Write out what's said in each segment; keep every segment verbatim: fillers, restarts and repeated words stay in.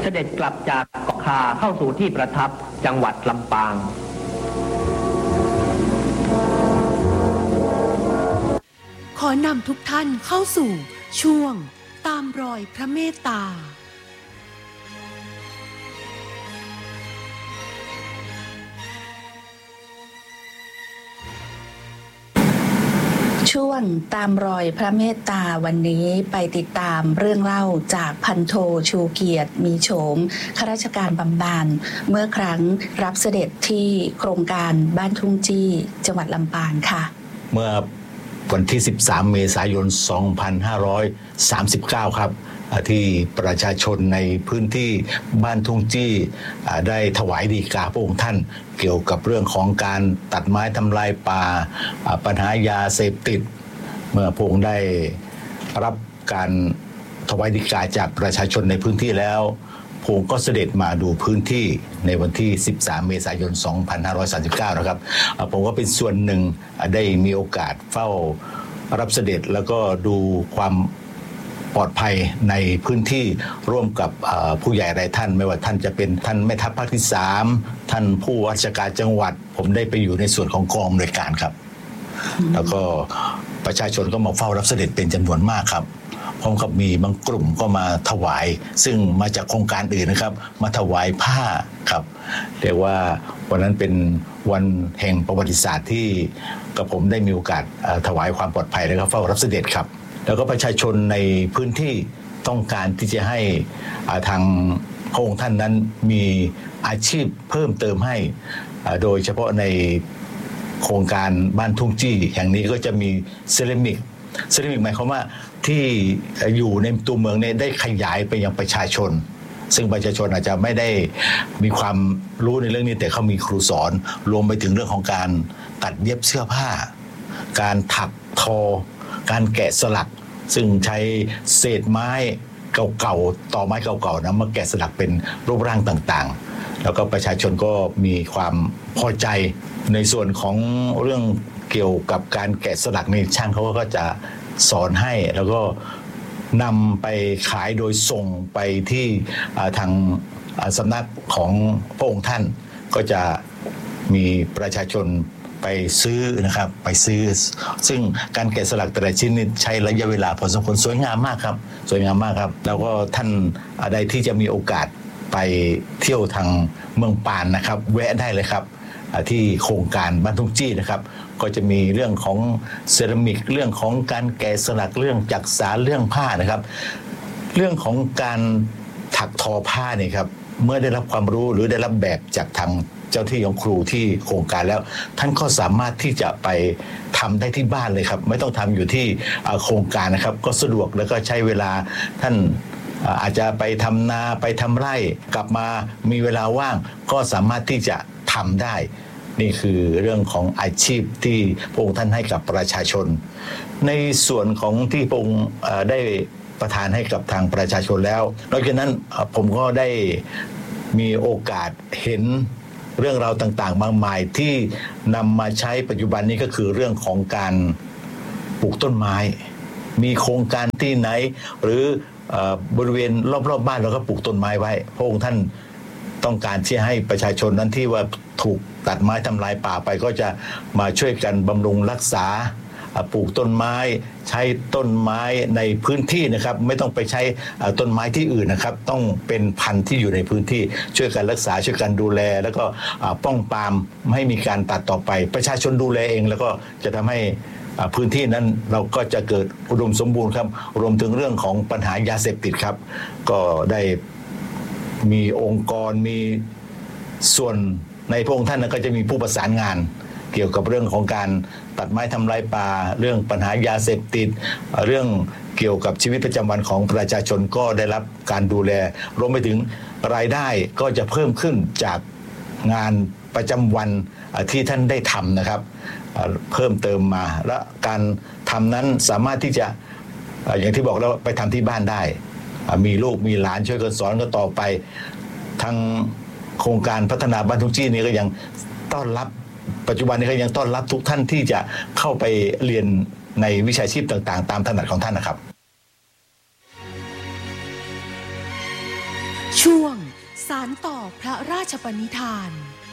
ด็จกลับจากเกาะคาเข้าสู่ที่ประทับจังหวัดลำปางขอนำทุกท่านเข้าสู่ช่วงตามรอยพระเมตตาช่วงตามรอยพระเมตตาวันนี้ไปติดตามเรื่องเล่าจากพันโทชูเกียรติมีโฉมข้าราชการบำนาญเมื่อครั้งรับเสด็จที่โครงการบ้านทุ่งจี้จังหวัดลำปางค่ะเมื่อวันที่สิบสามเมษายนสองพันห้าร้อยสามสิบเก้าครับที่ประชาชนในพื้นที่บ้านทุ่งจี้ได้ถวายฎีกาพระองค์ท่านเกี่ยวกับเรื่องของการตัดไม้ทำลายป่าปัญหายาเสพติดเมื่อพระองค์ได้รับการถวายฎีกาจากประชาชนในพื้นที่แล้วพระองค์ก็เสด็จมาดูพื้นที่ในวันที่สิบสามเมษายนสองพันห้าร้อยสามสิบเก้านะครับผมก็เป็นส่วนหนึ่งได้มีโอกาสเฝ้ารับเสด็จแล้วก็ดูความปลอดภัยในพื้นที่ร่วมกับผู้ใหญ่หลายท่านไม่ว่าท่านจะเป็นท่านแม่ทัพภาคที่สามท่านผู้ว่าราชการจังหวัดผมได้ไปอยู่ในส่วนของกองอำนวยการครับแล้วก็ประชาชนก็มาเฝ้ารับเสด็จเป็นจำนวนมากครับพร้อมกับมีบางกลุ่มก็มาถวายซึ่งมาจากโครงการอื่นนะครับมาถวายผ้าครับเรียกว่าวันนั้นเป็นวันแห่งประวัติศาสตร์ที่กับผมได้มีโอกาสถวายความปลอดภัยแล้วก็เฝ้ารับเสด็จครับแล้วก็ประชาชนในพื้นที่ต้องการที่จะให้ทางพระองค์ท่านนั้นมีอาชีพเพิ่มเติมให้โดยเฉพาะในโครงการบ้านทุ่งจี้แห่งนี้ก็จะมีเซรามิกเซรามิกหมายความว่าที่อยู่ในตัวเมืองเนี่ยได้ขยายไปยังประชาชนซึ่งประชาชนอาจจะไม่ได้มีความรู้ในเรื่องนี้แต่เขามีครูสอนรวมไปถึงเรื่องของการตัดเย็บเสื้อผ้าการถักทอการแกะสลักซึ่งใช้เศษไม้เก่าๆต่อไม้เก่าๆนะมาแกะสลักเป็นรูปร่างต่างๆแล้วก็ประชาชนก็มีความพอใจในส่วนของเรื่องเกี่ยวกับการแกะสลักนี่ช่างเขาก็จะสอนให้แล้วก็นำไปขายโดยส่งไปที่ทางสำนักของพระองค์ท่านก็จะมีประชาชนไปซื้อนะครับไปซื้อซึ่งการแกะสลักแต่ละชิ้นนี่ใช้ระยะเวลาพอสมควรสวยงามมากครับสวยงามมากครับแล้วก็ท่านใดที่จะมีโอกาสไปเที่ยวทางเมืองปานนะครับแวะได้เลยครับที่โครงการบ้านทุ่งจี้นะครับก็จะมีเรื่องของเซรามิกเรื่องของการแกะสลักเรื่องจักสานเรื่องผ้านะครับเรื่องของการถักทอผ้านี่ครับเมื่อได้รับความรู้หรือได้รับแบบจากทางเจ้าที่ของครูที่โครงการแล้วท่านก็สามารถที่จะไปทำได้ที่บ้านเลยครับไม่ต้องทำอยู่ที่โครงการนะครับก็สะดวกแล้วก็ใช้เวลาท่านอาจจะไปทำนาไปทำไร่กลับมามีเวลาว่างก็สามารถที่จะทำได้นี่คือเรื่องของอาชีพที่พระองค์ท่านให้กับประชาชนในส่วนของที่พระองค์ได้ประทานให้กับทางประชาชนแล้วนอกจากนั้นผมก็ได้มีโอกาสเห็นเรื่องราวต่างๆมากมายที่นำมาใช้ปัจจุบันนี้ก็คือเรื่องของการปลูกต้นไม้มีโครงการที่ไหนหรือบริเวณรอบๆ บ้านเราก็ปลูกต้นไม้ไว้พระองค์ท่านต้องการที่ให้ประชาชนนั้นที่ว่าถูกตัดไม้ทำลายป่าไปก็จะมาช่วยกันบำรุงรักษาปลูกต้นไม้ใช้ต้นไม้ในพื้นที่นะครับไม่ต้องไปใช้ต้นไม้ที่อื่นนะครับต้องเป็นพันธุ์ที่อยู่ในพื้นที่ช่วยกันรักษาช่วยกันดูแลแล้วก็ป้องปรามไม่ให้มีการตัดต่อไปประชาชนดูแลเองแล้วก็จะทำให้พื้นที่นั้นเราก็จะเกิดอุดมสมบูรณ์ครับรวมถึงเรื่องของปัญหายาเสพติดครับก็ได้มีองค์กรมีส่วนในพระองค์ท่านก็จะมีผู้ประสานงานเกี่ยวกับเรื่องของการตัดไม้ทำลายป่าเรื่องปัญหายาเสพติดเรื่องเกี่ยวกับชีวิตประจำวันของประชาชนก็ได้รับการดูแลรวมไปถึงรายได้ก็จะเพิ่มขึ้นจากงานประจำวันที่ท่านได้ทำนะครับเพิ่มเติมมาและการทำนั้นสามารถที่จะอย่างที่บอกแล้วไปทำที่บ้านได้มีลูกมีหลานช่วยกันสอนก็ต่อไปทางโครงการพัฒนาบ้านทุ่งจี้นี้ก็ยังต้อนรับปัจจุบันนี้ก็ยังต้อนรับทุกท่านที่จะเข้าไปเรียนในวิชาชีพต่างๆตามถนัดของท่านนะครับช่วงสารต่อพระราชปณิธาน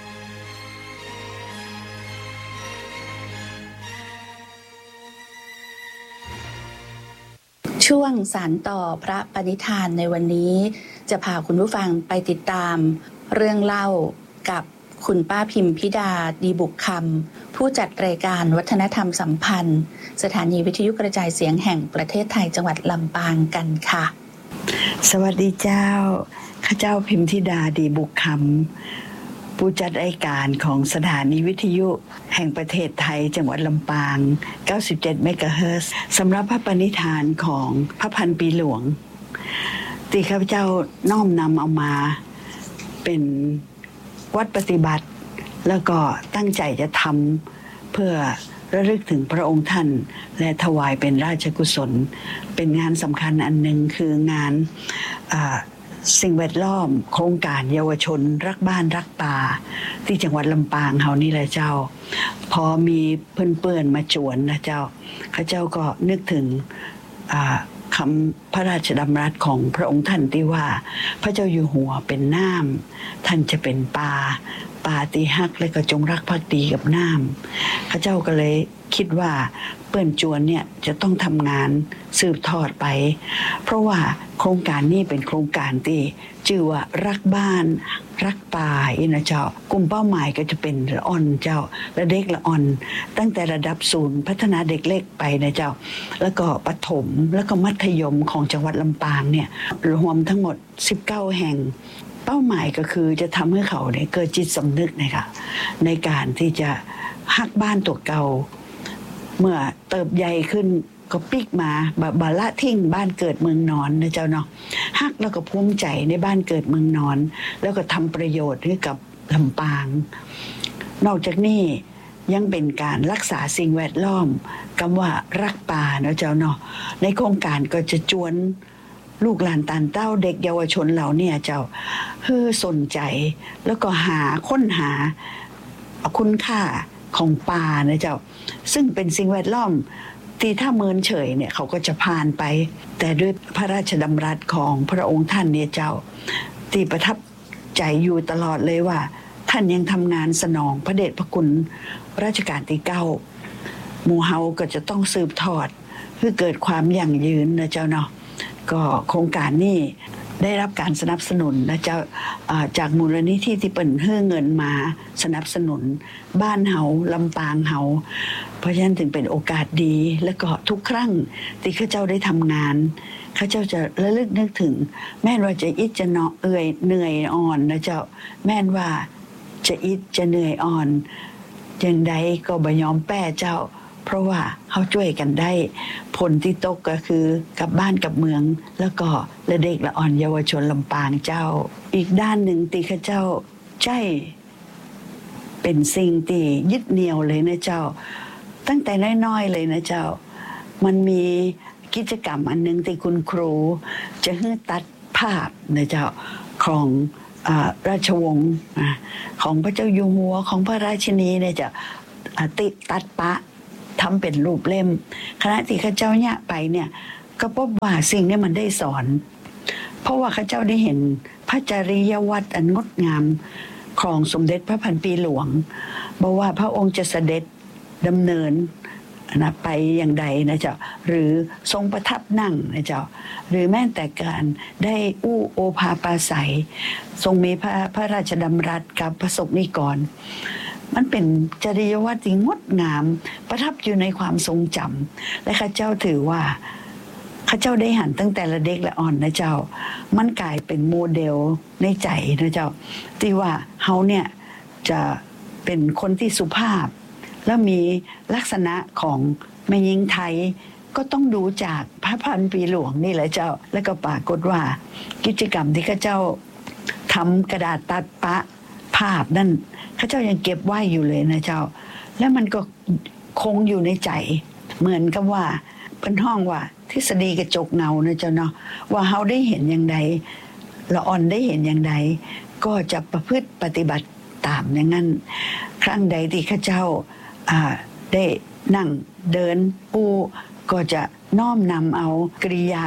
ช่วงสารต่อพระปณิธานในวันนี้จะพาคุณผู้ฟังไปติดตามเรื่องเล่ากับคุณป้าพิมพิดาดีบุกคำผู้จัดรายการวัฒนธรรมสัมพันธ์สถานีวิทยุกระจายเสียงแห่งประเทศไทยจังหวัดลำปางกันค่ะสวัสดีเจ้าข้าเจ้าพิมพิดาดีบุกคำผู้จัดรายการของสถานีวิทยุแห่งประเทศไทยจังหวัดลำปางเก้าสิบเจ็ดเมกะเฮิรตซ์สำหรับพระปณิธานของพระพันปีหลวงที่ข้าพเจ้าน้อมนำเอามาเป็นวัดปฏิบัติแล้วก็ตั้งใจจะทำเพื่อระลึกถึงพระองค์ท่านและถวายเป็นราชกุศลเป็นงานสำคัญอันหนึ่งคืองานสิ่งแวดล้อมโครงการเยาวชนรักบ้านรักป่าที่จังหวัดลำปางเฮานี่แหละเจ้าพอมีเพื่อนๆมาจวนนะเจ้าข้าเจ้าก็นึกถึงคำพระราชดำรัสของพระองค์ท่านที่ว่าพระเจ้าอยู่หัวเป็นน้ำท่านจะเป็นป่าป่าตีฮักและก็จงรักภักดีกับน้ำข้าเจ้าก็เลยคิดว่าเปิ้นจวนเนี่ยจะต้องทำงานสืบทอดไปเพราะว่าโครงการนี้เป็นโครงการที่ชื่อว่ารักบ้านรักป่าอินะเจ้ากลุ่มเป้าหมายก็จะเป็นละอ่อนเจ้าและเด็กละอ่อนตั้งแต่ระดับศูนย์พัฒนาเด็กเล็กไปนะเจ้าแล้วก็ประถมแล้วก็มัธยมของจังหวัดลำปางเนี่ยรวมทั้งหมดสิบเก้าแห่งเป้าหมายก็คือจะทำให้เขาเนี่ยเกิดจิตสำนึกนะคะในการที่จะฮักบ้านตัวเก่าเมื่อเติบใหญ่ขึ้นก็ปิกมาบาละทิ้งบ้านเกิดเมืองนอนนะเจ้าเนาะฮักแล้วก็ภูมิใจในบ้านเกิดเมืองนอนแล้วก็ทำประโยชน์ให้กับลำปางนอกจากนี้ยังเป็นการรักษาสิ่งแวดล้อมคำว่ารักป่านะเจ้าเนาะในโครงการก็จะจวนลูกหลานตานเต้าเด็กเยาวชนเหล่านี้เจ้าเพื่อสนใจแล้วก็หาค้นหาคุณค่าของป่านะเจ้าซึ่งเป็นสิ่งแวดล้อมที่ถ้าเมินเฉยเนี่ยเขาก็จะผ่านไปแต่ด้วยพระราชดำรัสของพระองค์ท่านเนี่ยเจ้าที่ประทับใจอยู่ตลอดเลยว่าท่านยังทำงานสนองพระเดชพระคุณรัชกาลที่เก้าหมู่เฮาก็จะต้องสืบทอดเพื่อเกิดความยั่งยืนนะเจ้าเนาะก็โครงการนี้ได้รับการสนับสนุนนะเจ้าจากมูลนิธิที่เปิ่นเฮือเงินมาสนับสนุนบ้านเฮาลำปางเฮาเพราะฉะนั้นถึงเป็นโอกาสดีและก็ทุกครั้งที่ข้าเจ้าได้ทำงานข้าเจ้าจะระลึกนึกถึงแม่นว่าจะอิดจะเนาะเอื่อยเหนื่อยอ่อนนะเจ้าแม่นว่าจะอิดจะเหนื่อยอ่อนอย่างใดก็บ่ยอมแป้เจ้าเพราะว่าเขาช่วยกันได้ผลที่ตกก็คือกับบ้านกับเมืองแล้วก็และเด็กละอ่อนเยาวชนลำปางเจ้าอีกด้านหนึ่งที่ข้าเจ้าใจเป็นสิ่งที่ยึดเหนี่ยวเลยนะเจ้าตั้งแต่น้อยๆเลยนะเจ้ามันมีกิจกรรมอันนึงที่คุณครูจะให้ตัดภาพนะเจ้าของราชวงศ์ของพระเจ้าอยู่หัวของพระราชินีเนี่ยจะติดตัดปะทำเป็นรูปเล่มคณะที่ข้าเจ้าเนี่ยไปเนี่ยก็พบว่าสิ่งนี้มันได้สอนเพราะว่าข้าเจ้าได้เห็นพระจริยวัตรอันงดงามของสมเด็จพระพันปีหลวงบอกว่าพระองค์จะเสด็จดำเนินนะไปอย่างใดนะเจ้าหรือทรงประทับนั่งนะเจ้าหรือแม้แต่การได้อู้โอภาปราศัยทรงมีพระพระราชดำรัสกับพระสงฆ์นิกรมันเป็นจริยวัตรที่งดงามประทับอยู่ในความทรงจำและข้าเจ้าถือว่าข้าเจ้าได้หันตั้งแต่ละเด็กละอ่อนนะเจ้ามันกลายเป็นโมเดลในใจนะเจ้าที่ว่าเฮาเนี่ยจะเป็นคนที่สุภาพแล้วมีลักษณะของแม่หญิงไทยก็ต้องดูจากพระพันปีหลวงนี่แหละเจ้าแล้วก็ปรากฏว่ากิจกรรมที่ข้าเจ้าทำกระดาษตัดปะภาพนั่นข้าเจ้ายังเก็บไว้อยู่เลยนะเจ้าแล้วมันก็คงอยู่ในใจเหมือนกับว่าเป็นห้องว่าทฤษฎีกระจกเงานะเจ้าเนาะว่าเฮาได้เห็นอย่างใดละอ่อนได้เห็นอย่างใดก็จะประพฤติปฏิบัติตามอย่างนั้นครั้งใดที่ข้าเจ้าได้นั่งเดินปูก็จะน้อมนำเอากริยา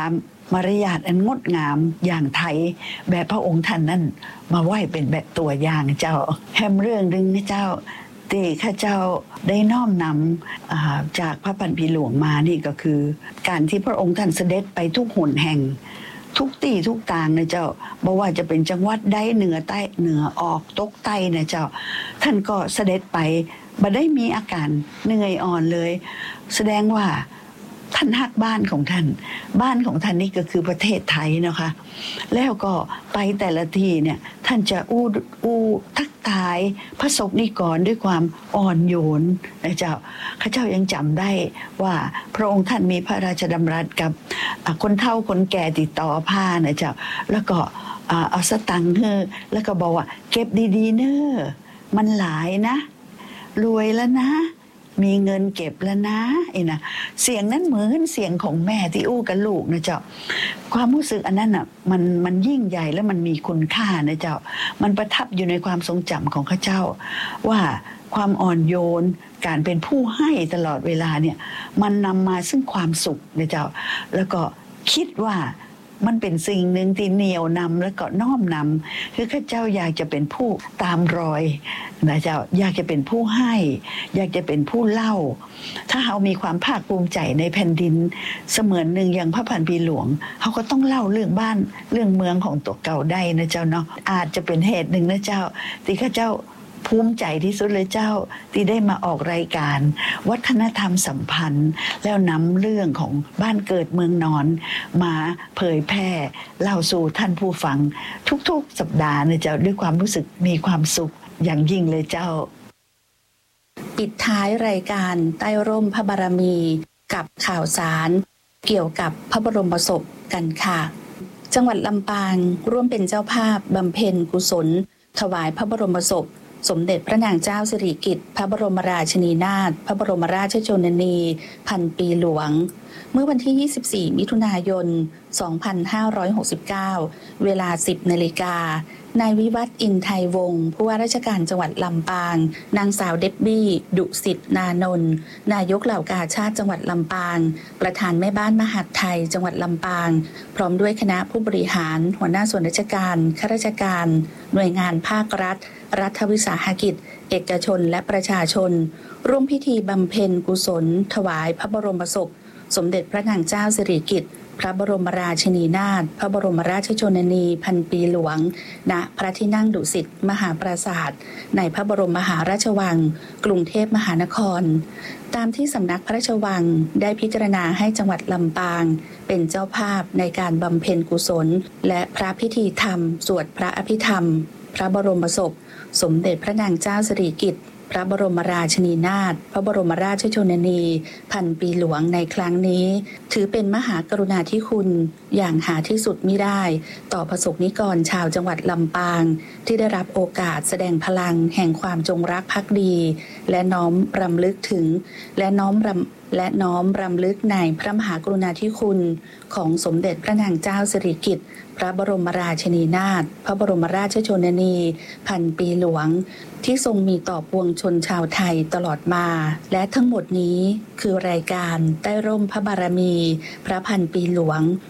มารยาทอันงดงามอย่างไทยแบบพระองค์ท่านนั่นมาไหว้เป็นแบบตัวอย่างเจ้าแฮมเรื่องหนึ่งนะเจ้าที่ข้าเจ้าได้น้อมนำจากพระพันปีหลวงมานี่ก็คือการที่พระองค์ท่านเสด็จไปทุกหนแห่งทุกที่ทุกทางนะเจ้าบอกว่าจะเป็นจังหวัดใดเหนือใต้เหนือออกตกใต้นะเจ้าท่านก็เสด็จไปบ่ได้มีอาการเหนื่อยอ่อนเลยแสดงว่าท่านฮักบ้านของท่านบ้านของท่านนี่ก็คือประเทศไทยนะคะแล้วก็ไปแต่ละที่เนี่ยท่านจะอู้อู้ทักทายพระสงฆ์นิกรด้วยความอ่อนโยนนะเจ้าข้าเจ้ายังจำได้ว่าพระองค์ท่านมีพระราชดำรัสกับคนเฒ่าคนแก่ติดต่อผ้านะเจ้าแล้วก็เอาสตังค์เฮ้อแล้วก็บอกว่าเก็บดีๆเนอะมันหลายนะรวยแล้วนะมีเงินเก็บแล้วนะไอ้นะเสียงนั้นเหมือนเสียงของแม่ที่อู้กับลูกนะเจ้าความรู้สึกอันนั้นอ่ะมันมันยิ่งใหญ่และมันมีคุณค่านะเจ้ามันประทับอยู่ในความทรงจำของข้าเจ้าว่าความอ่อนโยนการเป็นผู้ให้ตลอดเวลาเนี่ยมันนำมาซึ่งความสุขนะเจ้าแล้วก็คิดว่ามันเป็นสิ่งหนึ่งที่เหนี่ยวนำแล้วก็น้อมนำคือข้าเจ้าอยากจะเป็นผู้ตามรอยนะเจ้าอยากจะเป็นผู้ให้อยากจะเป็นผู้เล่าถ้าเรามีความภาคภูมิใจในแผ่นดินเสมือนหนึ่งอย่างพระพันปีหลวงเขาก็ต้องเล่าเรื่องบ้านเรื่องเมืองของตัวเก่าได้นะเจ้าเนาะอาจจะเป็นเหตุหนึ่งนะเจ้าที่ข้าเจ้าภูมิใจที่สุดเลยเจ้าที่ได้มาออกรายการวัฒนธรรมสัมพันธ์แล้วนำเรื่องของบ้านเกิดเมืองนอนมาเผยแพร่เล่าสู่ท่านผู้ฟังทุกๆสัปดาห์นะเจ้าด้วยความรู้สึกมีความสุขอย่างยิ่งเลยเจ้าปิดท้ายรายการใต้ร่มพระบารมีกับข่าวสารเกี่ยวกับพระบรมศพกันค่ะจังหวัดลำปางร่วมเป็นเจ้าภาพบำเพ็ญกุศลถวายพระบรมศพสมเด็จพระนางเจ้าสิริกิติ์พระบรมราชินีนาถพระบรมราชชนนีพันปีหลวงเมื่อวันที่ยี่สิบสี่มิถุนายนสองพันห้าร้อยหกสิบเก้าเวลา สิบนาฬิกานายวิวัฒน์อินไทยวงศ์ผู้ว่าราชการจังหวัดลำปางนางสาวเดบบี้ดุสิตนานนท์นายกเหล่ากาชาติจังหวัดลำปางประธานแม่บ้านมหาดไทยจังหวัดลำปางพร้อมด้วยคณะผู้บริหารหัวหน้าส่วนราชการข้าราชการหน่วยงานภาครัฐรัฐวิสาหกิจเอกชนและประชาชนร่วมพิธีบำเพ็ญกุศลถวายพระบรมศพสมเด็จพระนางเจ้าสิริกิติ์พระบรมราชินีนาถพระบรมราชชนนีพันปีหลวงณพระที่นั่งดุสิตมหาปราสาทในพระบรมมหาราชวังกรุงเทพมหานครตามที่สำนักพระราชวังได้พิจารณาให้จังหวัดลำปางเป็นเจ้าภาพในการบำเพ็ญกุศลและพระพิธีธรรมสวดพระอภิธรรมพระบรมศพสมเด็จพระนางเจ้าสิริกิติ์พระบรมราชินีนาถพระบรมราชชนนีพันปีหลวงในครั้งนี้ถือเป็นมหากรุณาธิคุณอย่างหาที่สุดมิได้ต่อประสบนิกรชาวจังหวัดลำปางที่ได้รับโอกาสแสดงพลังแห่งความจงรักภักดีและน้อมรำลึกถึงและน้อมรำและน้อมรำลึกในพระมหากรุณาธิคุณของสมเด็จพระนางเจ้าสิริกิติ์พระบรมราชินีนาถพระบรมราชชนนีพันปีหลวงที่ทรงมีต่อปวงชนชาวไทยตลอดมาและทั้งหมดนี้คือรายการใต้ร่มพระบารมีพระพันปีหลวง